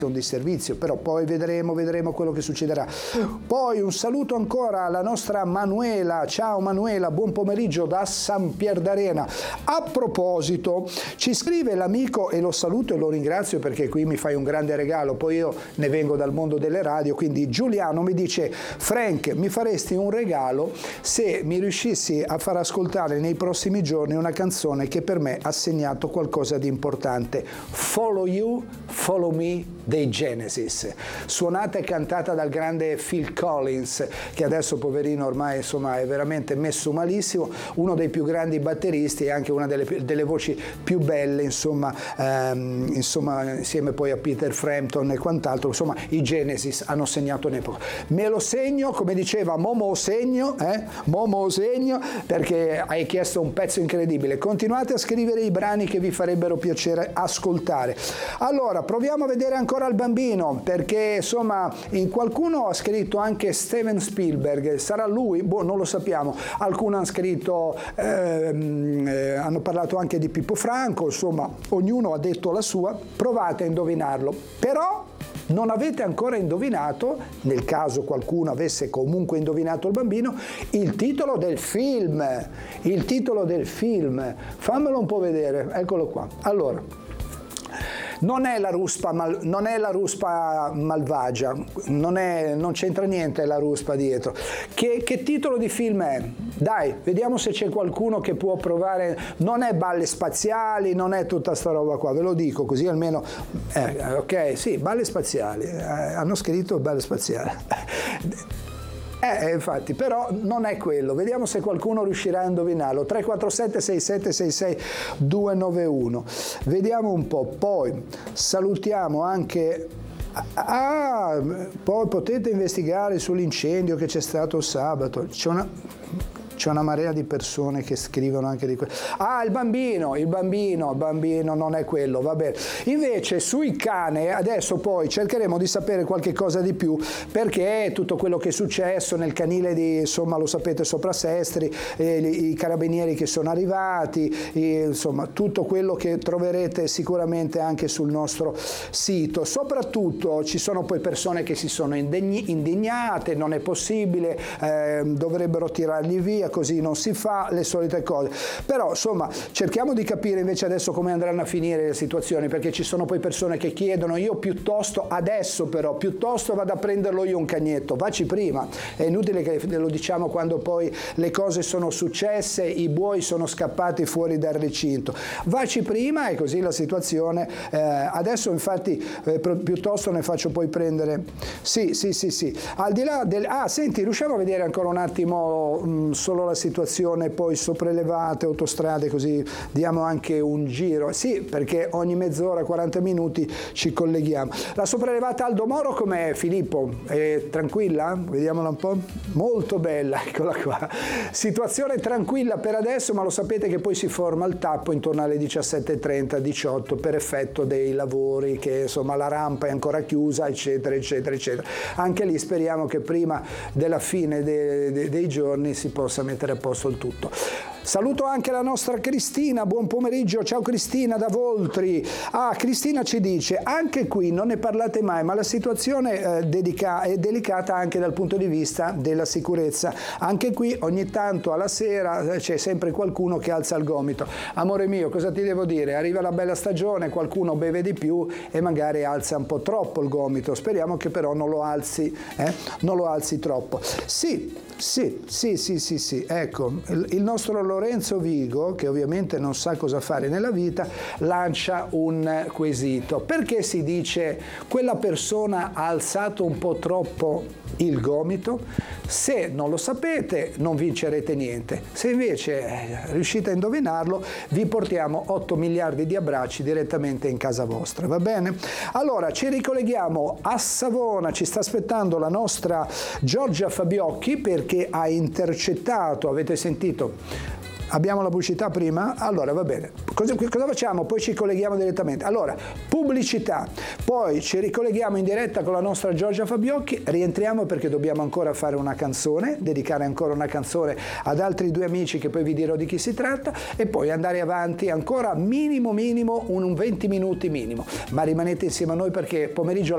un disservizio, però poi vedremo quello che succederà. Poi un saluto ancora alla nostra Manuela. Ciao Manuela, buon pomeriggio da San Pier d'Arena. A proposito, ci scrive l'amico, e lo saluto e lo ringrazio perché qui mi fai un grande regalo, poi io ne vengo dal mondo delle radio, quindi Giuliano mi dice: Frank, mi faresti un regalo se mi riuscissi a far ascoltare nei prossimi giorni una canzone che per me ha segnato qualcosa di importante. Follow You, Follow Me dei Genesis, suonata e cantata dal grande Phil Collins, che adesso poverino ormai insomma è veramente messo malissimo, uno dei più grandi batteristi e anche una delle voci più belle, insomma insieme poi a Peter Frampton e quant'altro. Insomma, i Genesis hanno segnato un'epoca. Me lo segno, come diceva Momo segno, perché hai chiesto un pezzo incredibile. Continuate a scrivere i brani che vi farebbero piacere ascoltare. Allora, proviamo a vedere ancora il Bambino, perché insomma qualcuno ha scritto anche Steven Spielberg, sarà lui? Boh, non lo sappiamo. Alcuni hanno scritto, hanno parlato anche di Pippo Franco, insomma ognuno ha detto la sua. Provate a indovinarlo, però non avete ancora indovinato, nel caso qualcuno avesse comunque indovinato il Bambino, il titolo del film. Il titolo del film, fammelo un po' vedere, eccolo qua. Allora, non è la ruspa malvagia, non c'entra niente la ruspa dietro. Che titolo di film è? Dai, vediamo se c'è qualcuno che può provare. Non è Balle spaziali, non è tutta sta roba qua, ve lo dico così almeno. Ok, sì, Balle spaziali, hanno scritto Balle spaziali. Infatti, però non è quello. Vediamo se qualcuno riuscirà a indovinarlo. 347 6766 291. Vediamo un po'. Poi salutiamo anche. Poi potete investigare sull'incendio che c'è stato sabato. C'è una marea di persone che scrivono anche di quello. Il bambino non è quello, va bene. Invece sui cani adesso poi cercheremo di sapere qualche cosa di più, perché tutto quello che è successo nel canile di, insomma, lo sapete, sopra Sestri, i carabinieri che sono arrivati, insomma tutto quello che troverete sicuramente anche sul nostro sito. Soprattutto ci sono poi persone che si sono indignate, non è possibile, dovrebbero tirarli via, così non si fa, le solite cose. Però insomma cerchiamo di capire invece adesso come andranno a finire le situazioni, perché ci sono poi persone che chiedono: io piuttosto vado a prenderlo io un cagnetto. Vacci prima, è inutile che lo diciamo quando poi le cose sono successe, i buoi sono scappati fuori dal recinto. Vacci prima e così la situazione adesso infatti piuttosto ne faccio poi prendere. Sì, al di là senti, riusciamo a vedere ancora un attimo solo la situazione poi sopraelevate, autostrade, così diamo anche un giro. Sì, perché ogni mezz'ora, 40 minuti ci colleghiamo. La sopraelevata Aldo Moro com'è, Filippo? È tranquilla? Vediamola un po'. Molto bella, eccola qua. Situazione tranquilla per adesso, ma lo sapete che poi si forma il tappo intorno alle 17:30, 18 per effetto dei lavori, che insomma la rampa è ancora chiusa, eccetera. Anche lì speriamo che prima della fine dei giorni si possa mettere a posto il tutto. Saluto anche la nostra Cristina, buon pomeriggio, ciao Cristina da Voltri. Cristina ci dice: anche qui non ne parlate mai, ma la situazione è delicata anche dal punto di vista della sicurezza. Anche qui ogni tanto alla sera c'è sempre qualcuno che alza il gomito. Amore mio, cosa ti devo dire? Arriva la bella stagione, qualcuno beve di più e magari alza un po' troppo il gomito. Speriamo che però non lo alzi troppo. Sì, ecco, il nostro Lorenzo Vigo, che ovviamente non sa cosa fare nella vita, lancia un quesito. Perché si dice quella persona ha alzato un po' troppo il gomito? Se non lo sapete non vincerete niente. Se invece riuscite a indovinarlo, vi portiamo 8 miliardi di abbracci direttamente in casa vostra, va bene? Allora ci ricolleghiamo a Savona, ci sta aspettando la nostra Giorgia Fabiocchi, perché ha intercettato, avete sentito? Abbiamo la pubblicità prima? Allora va bene. Cosa facciamo? Poi ci colleghiamo direttamente. Allora, pubblicità, poi ci ricolleghiamo in diretta con la nostra Giorgia Fabiocchi, rientriamo perché dobbiamo ancora fare una canzone, dedicare ancora una canzone ad altri due amici che poi vi dirò di chi si tratta, e poi andare avanti ancora minimo un 20 minuti minimo. Ma rimanete insieme a noi perché pomeriggio